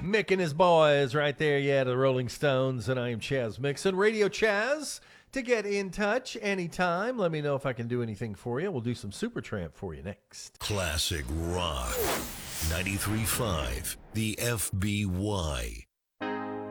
Mick and his boys right there, yeah, the Rolling Stones, and I am Chaz Mixon. Radio Chaz, to get in touch anytime. Let me know if I can do anything for you. We'll do some Supertramp for you next. Classic Rock 93.5, the FBY.